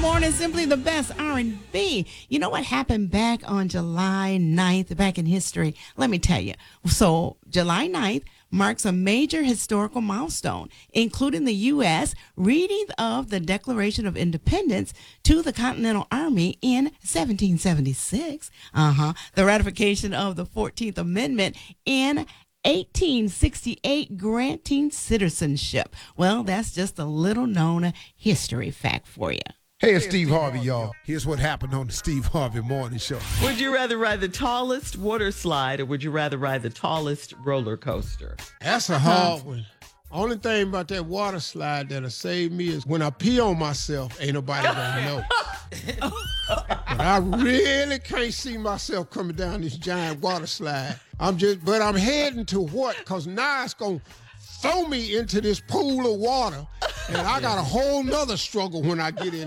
morning, simply the best R&B. You know what happened back on July 9th, back in history? Let me tell you. So July 9th marks a major historical milestone, including the U.S. reading of the Declaration of Independence to the Continental Army in 1776. The ratification of the 14th Amendment in 1868, granting citizenship. Well, that's just a little known history fact for you. Hey, it's Steve Harvey, y'all. Here's what happened on the Steve Harvey Morning Show. Would you rather ride the tallest water slide or would you rather ride the tallest roller coaster? That's a hard one. Only thing about that water slide that'll save me is when I pee on myself, ain't nobody gonna know. But I really can't see myself coming down this giant water slide. But I'm heading to what? Because now it's gonna throw me into this pool of water, and I got a whole nother struggle when I get in.